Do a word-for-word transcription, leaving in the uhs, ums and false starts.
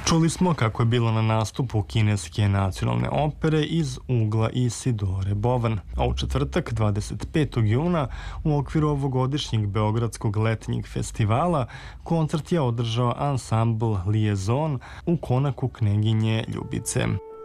Čuli smo kako je bilo na nastupu kineske nacionalne opere iz ugla Isidore Bovan, a u četvrtak dvadeset petog juna u okviru ovogodišnjeg Beogradskog letnjeg festivala koncert je održao ansambl Liaison u konaku Kneginje Ljubice.